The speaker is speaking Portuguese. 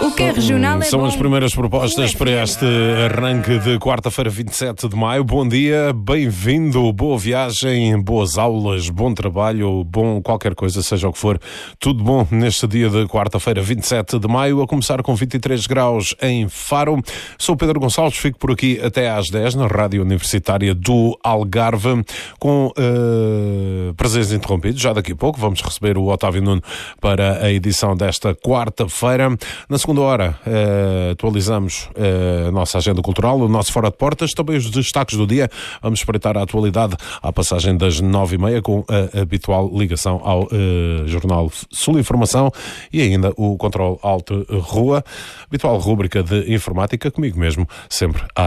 O que é regional é São bom. as primeiras propostas para este arranque de quarta-feira, 27 de maio. Bom dia, bem-vindo, boa viagem, boas aulas, bom trabalho, bom qualquer coisa, seja o que for. Tudo bom neste dia de quarta-feira, 27 de maio, a começar com 23 graus em Faro. Sou Pedro Gonçalves, fico por aqui até às 10 na Rádio Universitária do Algarve, com prazeres interrompidos. Já daqui a pouco vamos receber o Otávio Nuno para a edição desta quarta-feira. Na segunda hora atualizamos a nossa agenda cultural, o nosso Fora de Portas, também os destaques do dia. Vamos espreitar a atualidade à passagem das 9h30 com a habitual ligação ao Jornal Sul Informação e ainda o Controle Alto Rua, habitual rúbrica de informática, comigo mesmo, sempre